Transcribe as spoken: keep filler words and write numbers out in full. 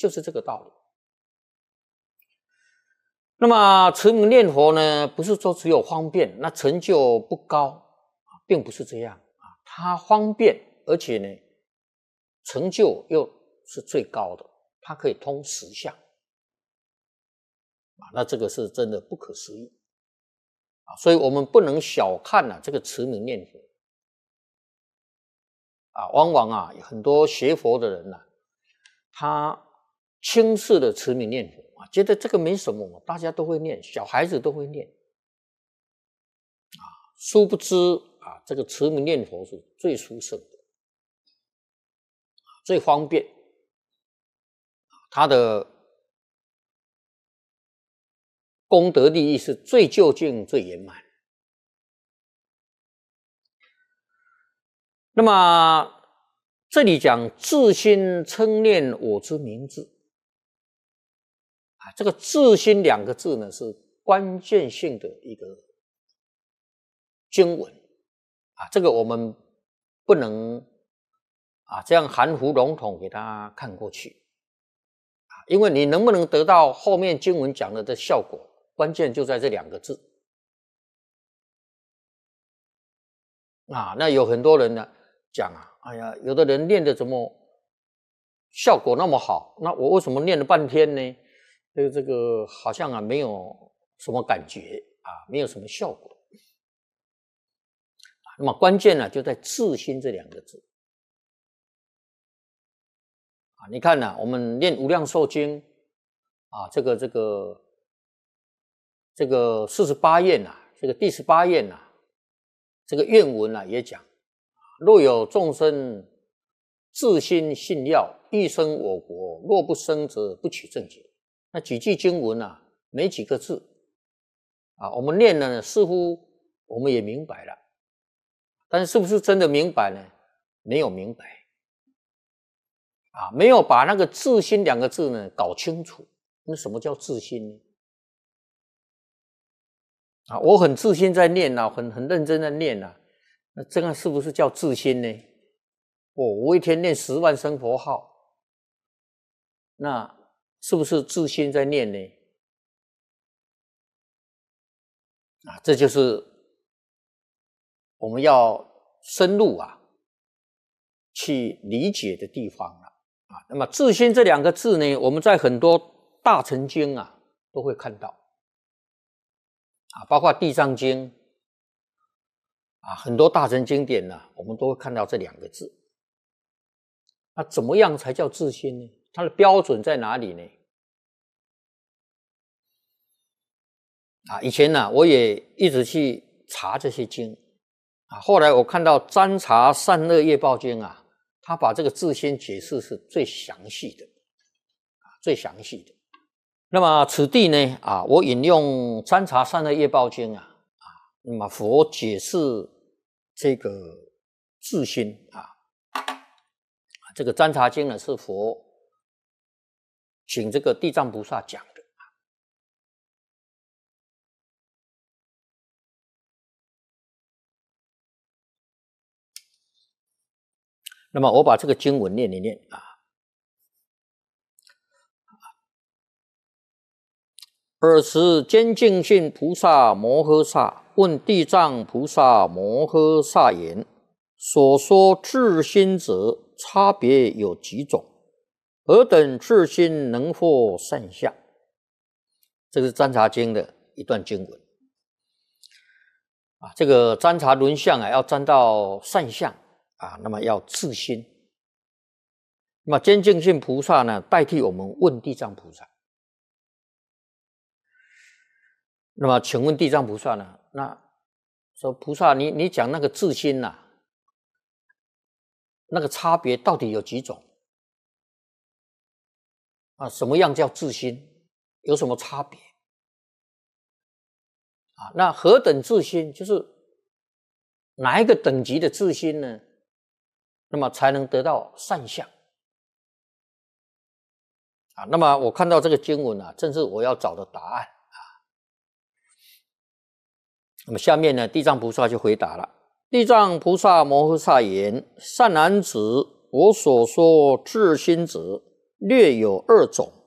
就是这个道理。那么持名念佛呢，不是说只有方便，那成就不高，并不是这样啊。它方便，而且呢，成就又是最高的，它可以通十相啊，那这个是真的不可思议啊。所以我们不能小看啊这个持名念佛啊，往往啊很多学佛的人啊，他轻视的持名念佛。觉得这个没什么，大家都会念，小孩子都会念啊。殊不知啊，这个持名念佛是最殊胜的，最方便，它的功德利益是最究竟、最圆满。那么这里讲自心称念我之名字。啊，这个自心两个字呢，是关键性的一个经文啊，这个我们不能啊这样含糊笼统给他看过去啊，因为你能不能得到后面经文讲的的效果，关键就在这两个字啊。那有很多人呢讲啊，哎呀，有的人念的怎么效果那么好，那我为什么念了半天呢？这个这个好像啊没有什么感觉啊，没有什么效果。那么关键呢就在自心这两个字啊。你看呢、啊，我们念无量寿经啊，这个这个这个四十八愿啊，这个第十八愿啊，这个愿文啊也讲，若有众生自心信要，欲生我国，若不生则不取正觉。那几句经文啊，没几个字啊，我们念了呢，似乎我们也明白了，但是是不是真的明白呢？没有明白啊，没有把那个自心两个字呢搞清楚。那什么叫自心呢？啊，我很自心在念啊，很很认真在念啊，那这样是不是叫自心呢？哦，我一天念十万声佛号，那是不是自心在念呢？啊，这就是我们要深入啊去理解的地方了啊。那么自心这两个字呢，我们在很多大乘经啊都会看到啊，包括地藏经啊，很多大乘经典呢、啊，我们都会看到这两个字。那怎么样才叫自心呢？它的标准在哪里呢？啊，以前呢、啊，我也一直去查这些经啊，后来我看到《占察善恶业报经》啊，他把这个自心解释是最详细的啊，最详细的。那么此地呢啊，我引用《占察善恶业报经》啊啊，那么佛解释这个自心啊，这个《占察经》呢是佛请这个地藏菩萨讲的。那么我把这个经文念一念啊。尔时坚净信菩萨摩诃萨问地藏菩萨摩诃萨言：所说自心者，差别有几种？何等自心能获善相？这是《占察经》的一段经文啊。这个占察轮相啊，要占到善相啊，那么要自心。那么坚净信菩萨呢，代替我们问地藏菩萨。那么请问地藏菩萨呢？那说菩萨，你你讲那个自心啊，那个差别到底有几种啊？什么样叫自心？有什么差别啊？那何等自心，就是哪一个等级的自心呢？那么才能得到善相啊？那么我看到这个经文啊，正是我要找的答案啊。那么下面呢，地藏菩萨就回答了。地藏菩萨摩诃萨言：善男子，我所说自心者， 略有二种，